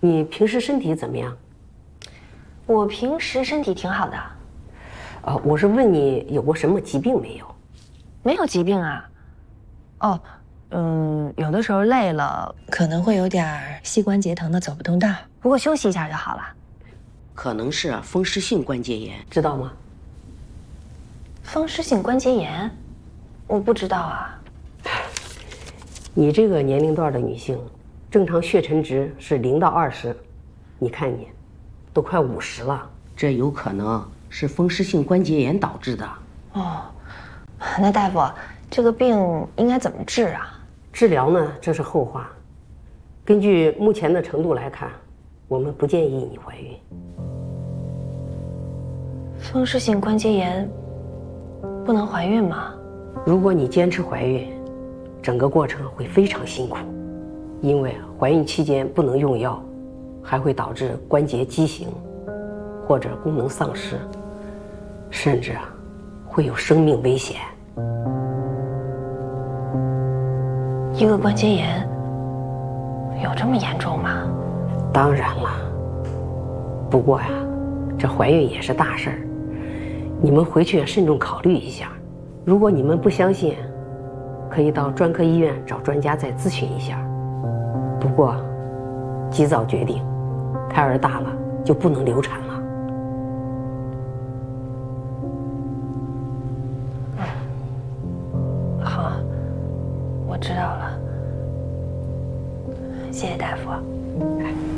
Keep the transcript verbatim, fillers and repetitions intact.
你平时身体怎么样？ 我平时身体挺好的。 啊，我是问你有过什么疾病没有？ 没有疾病啊。哦，嗯，有的时候累了，可能会有点膝关节疼的走不动道，不过休息一下就好了。 可能是风湿性关节炎，知道吗？ 风湿性关节炎，我不知道啊。 你这个年龄段的女性，正常血沉值是零到二十，你看你，都快五十了，这有可能是风湿性关节炎导致的。 哦，那大夫，这个病应该怎么治啊？ 治疗呢，这是后话。根据目前的程度来看，我们不建议你怀孕。 风湿性关节炎不能怀孕吗？ 如果你坚持怀孕，整个过程会非常辛苦，因为怀孕期间不能用药，还会导致关节畸形或者功能丧失，甚至啊会有生命危险。 一个关节炎有这么严重吗？ 当然了，不过呀，这怀孕也是大事儿，你们回去慎重考虑一下。如果你们不相信，可以到专科医院找专家再咨询一下。不过，及早决定，胎儿大了就不能流产了。 好，我知道了。